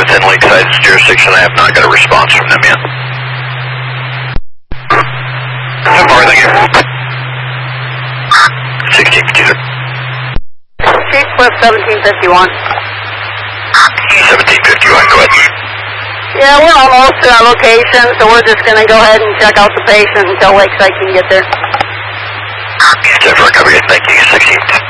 10 Lakeside's jurisdiction. I have not got a response from them yet. 10-4, thank you. 1652. Chief Cliff 1751. 1751, go ahead. Yeah, we're almost to our location, so we're just going to go ahead and check out the patient until Lakeside can get there. 10-4, copy, thank you. 16.